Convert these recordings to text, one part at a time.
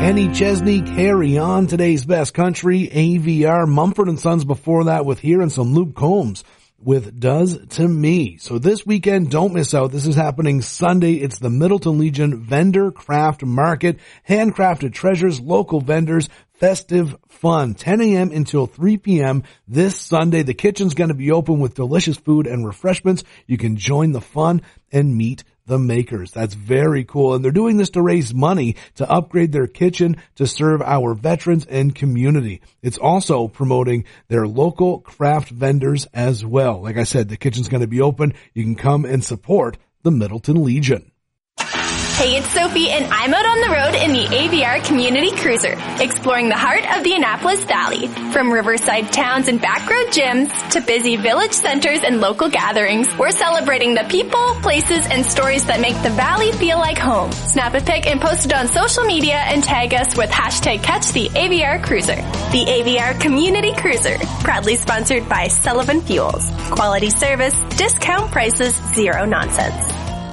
Kenny Chesney, Carry On, today's best country, AVR, Mumford & Sons before that with Here, and some Luke Combs with Does to Me. So this weekend, don't miss out. This is happening Sunday. It's the Middleton Legion Vendor Craft Market. Handcrafted treasures, local vendors, festive fun. 10 a.m. until 3 p.m. this Sunday. The kitchen's going to be open with delicious food and refreshments. You can join the fun and meet the makers. That's very cool. And they're doing this to raise money to upgrade their kitchen to serve our veterans and community. It's also promoting their local craft vendors as well. Like I said, the kitchen's going to be open. You can come and support the Middleton Legion. Hey, it's Sophie, and I'm out on the road in the AVR Community Cruiser, exploring the heart of the Annapolis Valley. From riverside towns and backroad gyms to busy village centers and local gatherings, we're celebrating the people, places, and stories that make the valley feel like home. Snap a pic and post it on social media and tag us with hashtag #CatchTheAVR Cruiser. The AVR Community Cruiser, proudly sponsored by Sullivan Fuels. Quality service, discount prices, zero nonsense.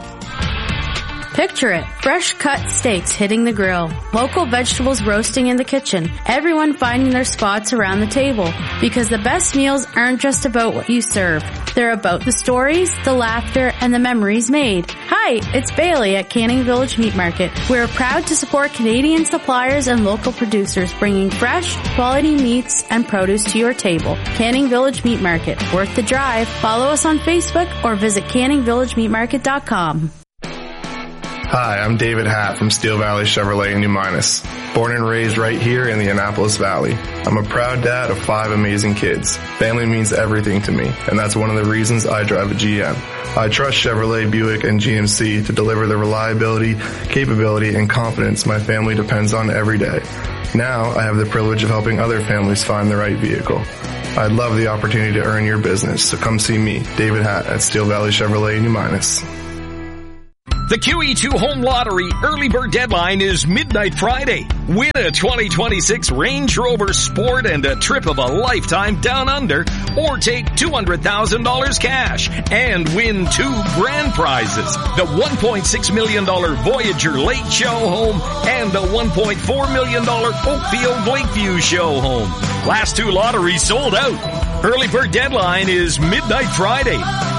Picture it. Fresh cut steaks hitting the grill. Local vegetables roasting in the kitchen. Everyone finding their spots around the table. Because the best meals aren't just about what you serve. They're about the stories, the laughter, and the memories made. Hi, it's Bailey at Canning Village Meat Market. We're proud to support Canadian suppliers and local producers, bringing fresh, quality meats and produce to your table. Canning Village Meat Market. Worth the drive. Follow us on Facebook or visit canningvillagemeatmarket.com. Hi, I'm David Hatt from Steel Valley Chevrolet in New Minas. Born and raised right here in the Annapolis Valley. I'm a proud dad of 5 amazing kids. Family means everything to me, and that's one of the reasons I drive a GM. I trust Chevrolet, Buick, and GMC to deliver the reliability, capability, and confidence my family depends on every day. Now, I have the privilege of helping other families find the right vehicle. I'd love the opportunity to earn your business, so come see me, David Hatt, at Steel Valley Chevrolet in New Minas. The QE2 Home Lottery early bird deadline is midnight Friday. Win a 2026 Range Rover Sport and a trip of a lifetime down under, or take $200,000 cash and win 2 grand prizes. The $1.6 million Voyager Lake Show Home and the $1.4 million Oakfield Lakeview Show Home. Last 2 lotteries sold out. Early bird deadline is midnight Friday.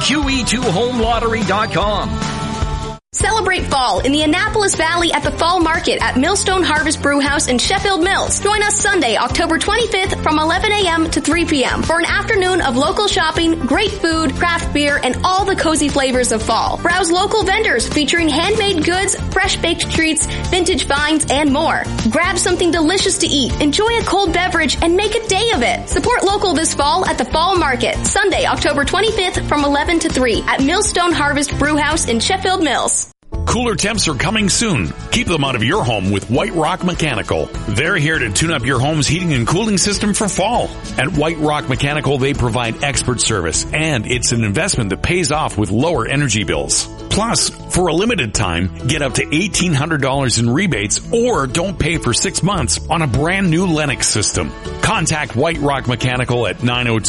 QE2HomeLottery.com. Celebrate fall in the Annapolis Valley at the Fall Market at Millstone Harvest Brewhouse in Sheffield Mills. Join us Sunday, October 25th from 11 a.m. to 3 p.m. for an afternoon of local shopping, great food, craft beer, and all the cozy flavors of fall. Browse local vendors featuring handmade goods, fresh baked treats, vintage finds, and more. Grab something delicious to eat, enjoy a cold beverage, and make a day of it. Support local this fall at the Fall Market, Sunday, October 25th from 11 to 3 at Millstone Harvest Brewhouse in Sheffield Mills. Cooler temps are coming soon. Keep them out of your home with White Rock Mechanical. They're here to tune up your home's heating and cooling system for fall. At White Rock Mechanical, they provide expert service, and it's an investment that pays off with lower energy bills. Plus, for a limited time, get up to $1,800 in rebates or don't pay for 6 months on a brand new Lennox system. Contact White Rock Mechanical at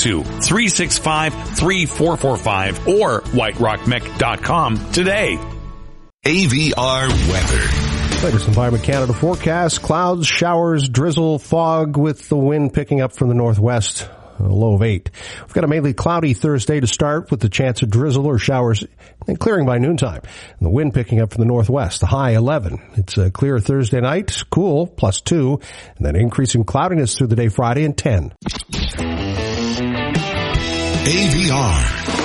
902-365-3445 or whiterockmech.com today. AVR weather. Latest Environment Canada forecast. Clouds, showers, drizzle, fog with the wind picking up from the northwest. A low of 8. We've got a mainly cloudy Thursday to start with the chance of drizzle or showers and clearing by noontime. And the wind picking up from the northwest. The high 11. It's a clear Thursday night, cool, +2, and then increasing cloudiness through the day Friday and 10. AVR.